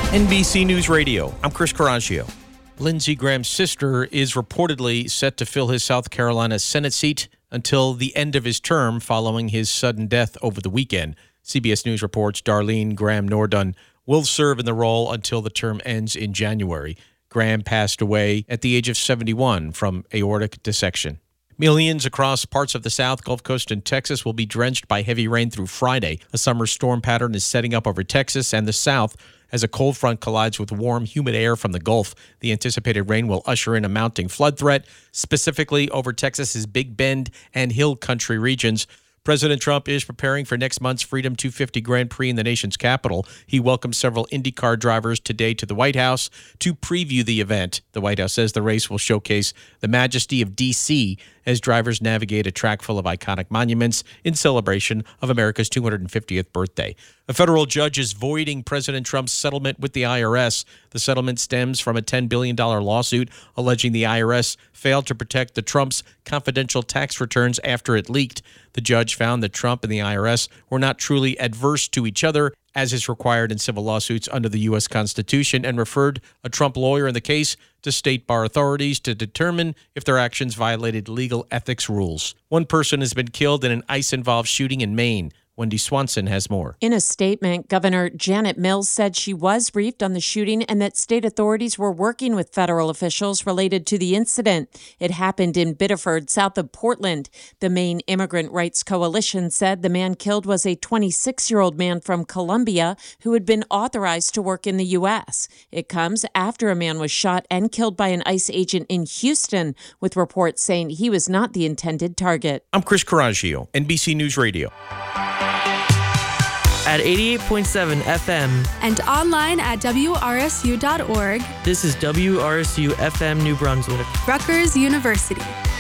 NBC News Radio, I'm Chris Coraggio. Lindsey Graham's sister is reportedly set to fill his South Carolina Senate seat until the end of his term following his sudden death over the weekend. CBS News reports Darlene Graham Nordun will serve in the role until the term ends in January. Graham passed away at the age of 71 from aortic dissection. Millions across parts of the South, Gulf Coast, and Texas will be drenched by heavy rain through Friday. A summer storm pattern is setting up over Texas and the South as a cold front collides with warm, humid air from the Gulf. The anticipated rain will usher in a mounting flood threat, specifically over Texas's Big Bend and Hill Country regions. President Trump is preparing for next month's Freedom 250 Grand Prix in the nation's capital. He welcomed several IndyCar drivers today to the White House to preview the event. The White House says the race will showcase the majesty of D.C. as drivers navigate a track full of iconic monuments in celebration of America's 250th birthday. A federal judge is voiding President Trump's settlement with the IRS. The settlement stems from a $10 billion lawsuit alleging the IRS failed to protect the Trump's confidential tax returns after it leaked. The judge found that Trump and the IRS were not truly adverse to each other, as is required in civil lawsuits under the U.S. Constitution, and referred a Trump lawyer in the case to state bar authorities to determine if their actions violated legal ethics rules. One person has been killed in an ICE-involved shooting in Maine. Wendy Swanson has more. In a statement, Governor Janet Mills said she was briefed on the shooting and that state authorities were working with federal officials related to the incident. It happened in Biddeford, south of Portland. The Maine Immigrant Rights Coalition said the man killed was a 26-year-old man from Colombia who had been authorized to work in the U.S. It comes after a man was shot and killed by an ICE agent in Houston, with reports saying he was not the intended target. I'm Chris Coraggio, NBC News Radio. At 88.7 FM and online at WRSU.org. This is WRSU FM New Brunswick, Rutgers University.